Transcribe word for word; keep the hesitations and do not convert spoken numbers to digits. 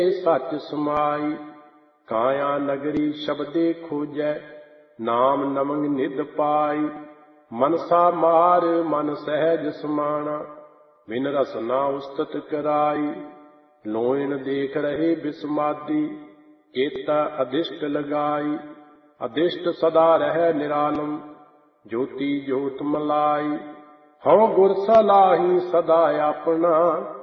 सच समाई काया नगरी शब्दे खोजै नाम नमंग निध पाई मनसा मार मन सहज समाना बिन रसना उस्तत कराई लोइन देख रहे बिस्मादी केता अधिष्ट लगाई अधिष्ट सदा रह निरालम ज्योति ज्योत मलाई हਉ गुर सलाही सदा अपना